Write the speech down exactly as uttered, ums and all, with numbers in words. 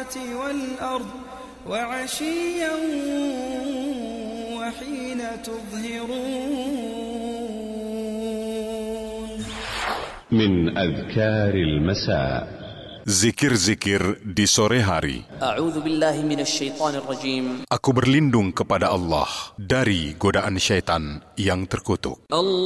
السماوات والأرض وعشيا وحين تظهرون. من أذكار المساء. Zikir-zikir di sore hari. A'udzu billahi minasyaitonir rajim. Aku berlindung kepada Allah dari godaan syaitan yang terkutuk. Allah